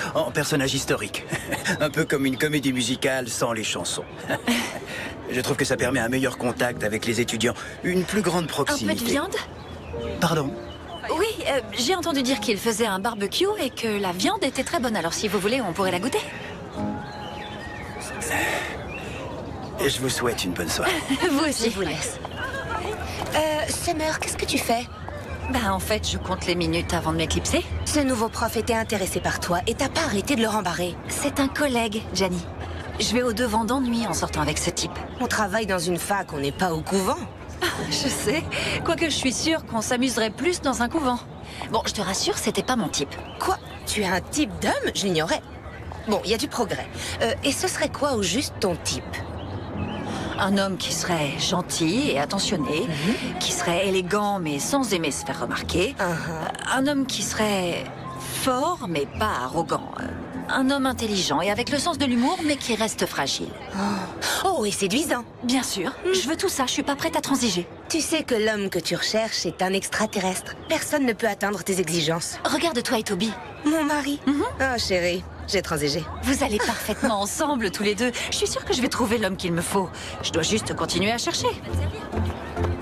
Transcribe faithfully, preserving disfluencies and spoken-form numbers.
en personnage historique. Un peu comme une comédie musicale sans les chansons. Je trouve que ça permet un meilleur contact avec les étudiants, une plus grande proximité. Un peu de viande? Pardon? Oui, euh, j'ai entendu dire qu'il faisait un barbecue et que la viande était très bonne. Alors si vous voulez, on pourrait la goûter. Et je vous souhaite une bonne soirée. Vous aussi. Je vous laisse. Euh, Summer, qu'est-ce que tu fais? Bah en fait, je compte les minutes avant de m'éclipser. Ce nouveau prof était intéressé par toi et t'as pas arrêté de le rembarrer. C'est un collègue, Gianni. Je vais au-devant d'ennui en sortant avec ce type. On travaille dans une fac, on n'est pas au couvent. Je sais. Quoique je suis sûre qu'on s'amuserait plus dans un couvent. Bon, je te rassure, c'était pas mon type. Quoi? Tu es un type d'homme? Je l'ignorais. Bon, il y a du progrès. Euh, et ce serait quoi au juste ton type? Un homme qui serait gentil et attentionné, Mm-hmm. qui serait élégant mais sans aimer se faire remarquer. Uh-huh. Un homme qui serait fort mais pas arrogant. Un homme intelligent et avec le sens de l'humour mais qui reste fragile. Oh, et séduisant. Bien sûr, je veux tout ça, je suis pas prête à transiger. Tu sais que l'homme que tu recherches est un extraterrestre. Personne ne peut atteindre tes exigences. Regarde-toi et Toby. Mon mari. Mhm. Oh, chérie, j'ai transigé. Vous allez parfaitement ensemble tous les deux. Je suis sûre que je vais trouver l'homme qu'il me faut. Je dois juste continuer à chercher.